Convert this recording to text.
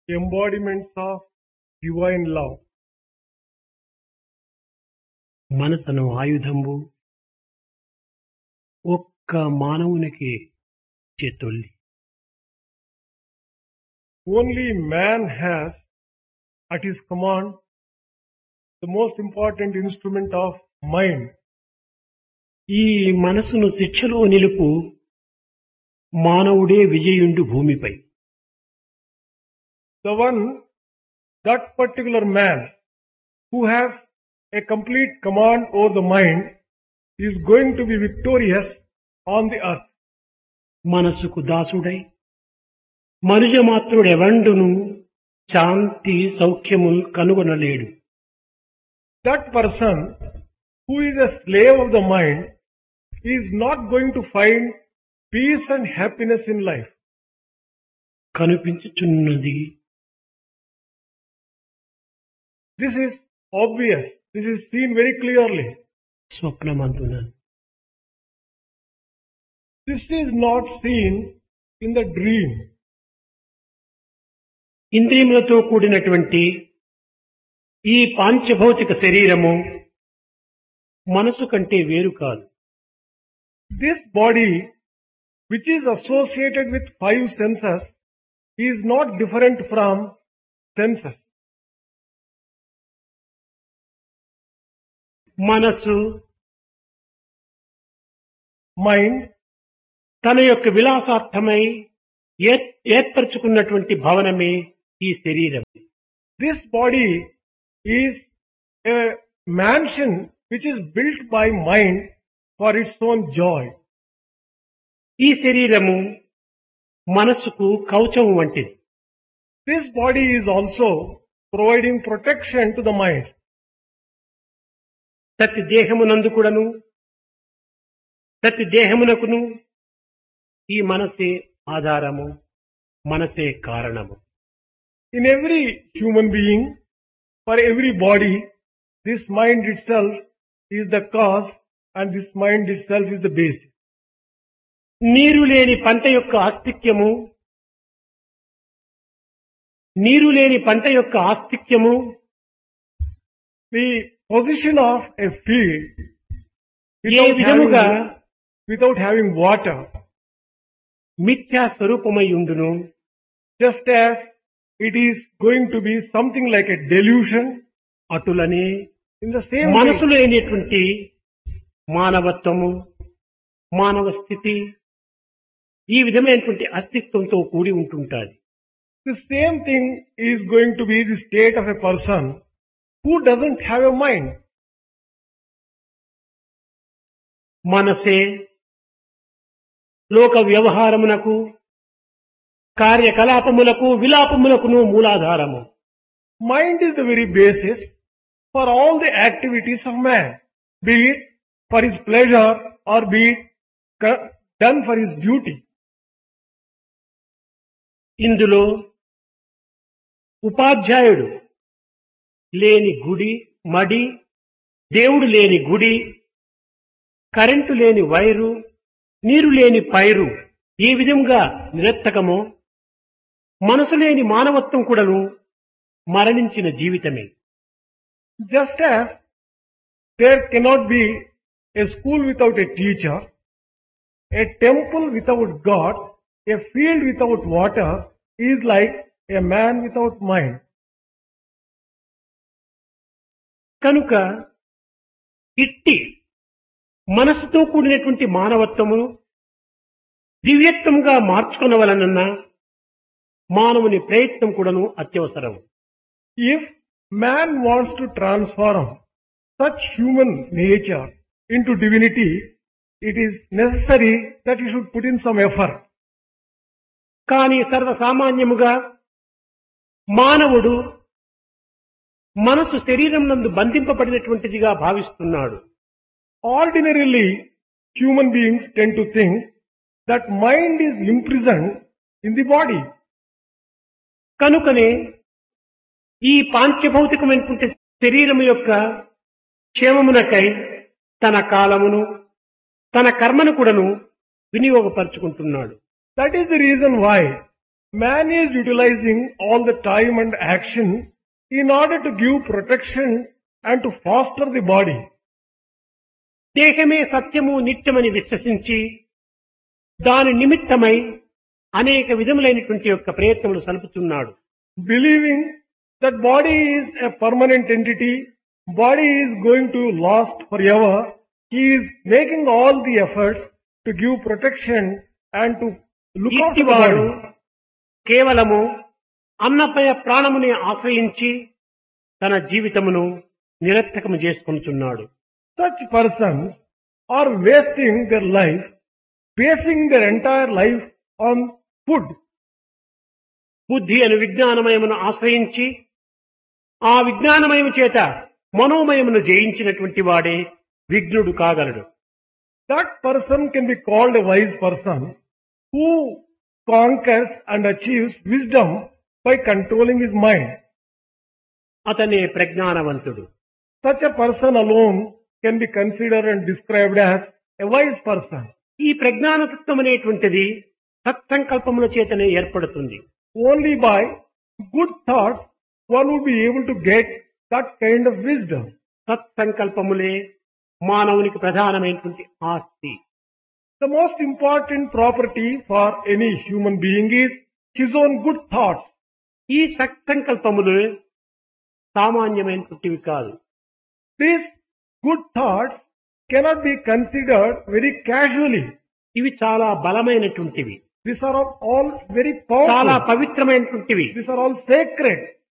embodiments of divine love. మనసును ఆయుధంబు ఒక్క మానవునికి చేతొల్లి. Only man has at his command the most important instrument of mind. ఈ మనసును శిక్షలో నిలుపు మానవుడే విజయుండు భూమిపై. That particular man who has a complete command over the mind is going to be victorious on the earth. మనసుకు దాసుడై మనుజమాత్రుడెవండును శాంతి సౌఖ్యముల్ కనుగొనలేడు. That person who is a slave of the mind is not going to find peace and happiness in life. కనిపించుచున్నది. This is obvious. This is seen very clearly. స్వప్నమందున. This is not seen in the dream. ఇంద్రియములతో కూడినటువంటి ఈ పాంచభౌతిక శరీరము మనసు కంటే వేరు కాదు. This body, which is associated with 5 senses, is not different from senses. మనసు Mind తన యొక్క విలాసార్థమై ఏర్పరచుకున్నటువంటి భవనమే ఈ శరీరం. This body is a mansion which is built by mind for its own joy. ఈ శరీరము మనసుకు కవచం వంటిది. This body is also providing protection to the mind. ప్రతి దేహమునందు కూడాను ప్రతి దేహమునకును ఈ మనసే ఆధారము, మనసే కారణము. In every human being, for every body, this mind itself is the cause and this mind itself is the basis. నీరు లేని పంట యొక్క ఆస్తిక్యము, నీరు లేని పంట యొక్క ఆస్తిక్యము The position of a field ఏ విధముగా without having water, మిథ్యా స్వరూపమై ఉండును, just as it is going to be something like a delusion, అటులనే in the same way, మనసులో లేనటువంటి మానవత్వము, మానవ స్థితి ఈ విధమైనటువంటి అస్తిత్వంతో కూడి ఉంటుంటాది. the same thing is going to be the state of a person who doesn't have a mind. మనసే లోక వ్యవహారమునకు, కార్యకలాపములకు, విలాపములకును మూలాధారము. Mind is the very basis for all the activities of man, be it for his pleasure or be it done for his duty. ఇందులో ఉపాధ్యాయుడు లేని గుడి మడి, దేవుడు లేని గుడి, కరెంటు లేని వైరు, నీరు లేని పైరు ఏ విధంగా నిరర్థకమో మనసు లేని మానవత్వం కూడాను మరణించిన జీవితమే. Just as there cannot be a school without a teacher, a temple without God, a field without water is like a man without mind. కనుక ఇట్టి మనసుతో కూడినటువంటి మానవత్వము దివ్యత్వంగా మార్చుకునవలనన్న మానవుని ప్రయత్నం కూడాను అత్యవసరం. If man wants to transform such human nature into divinity, it is necessary that he should put in some effort. కానీ సర్వసామాన్యముగా మానవుడు మనసు శరీరం నందు బంధింపబడినటువంటిదిగా భావిస్తున్నాడు. Ordinarily, human beings tend to think that mind is imprisoned in the body. కనుకనే ఈ పాంచభౌతికమైనటువంటి శరీరము యొక్క క్షేమమునకై తన కాలమును, తన కర్మను కూడాను వినియోగపరుచుకుంటున్నాడు. That is the reason why Man is utilizing all the time and action in order to give protection and to foster the body. దేహమే సత్యము నిత్యమని విశ్వసించి దాని నిమిత్తమై అనేక విధములైనటువంటి యొక్క ప్రయత్నములు సలుపుతున్నాడు. Believing that body is a permanent entity, body is going to last forever, he is making all the efforts to give protection and to look after the ఇట్టివాడు body. కేవలము అన్నమయ ప్రాణముని ఆశ్రయించి తన జీవితమును నిరర్థకము చేసుకుంటున్నాడు. Such persons are wasting their life, basing their entire life on food. బుద్ధి అను విజ్ఞానమయమును ఆశ్రయించి ఆ విజ్ఞానమయము చేత మనోమయమును జయించినటువంటి వాడే విఘ్నుడు కాగలడు. That person can be called a wise person who conquers and achieves wisdom by controlling his mind. అతనే ప్రజ్ఞానవంతుడు. Such a person alone can be considered and described as a wise person. ఈ ప్రజ్ఞానతత్వం అనేటువంటిది సత్సంకల్పముల చేతనే ఏర్పడుతుంది. Only by good thoughts one would be able to get that kind of wisdom. సత్సంకల్పములే మానవునికి ప్రధానమైనటువంటి ఆస్తి. The most important property for any human being is his own good thoughts. ఈ సత్సంకల్పములు సామాన్యమైనటువంటివి కాదు. These good thoughts cannot be considered very casually. ఇవి చాలా బలమైనటువంటివి, These are all very చాలా powerful. పవిత్రమైనటువంటివి. These are all sacred.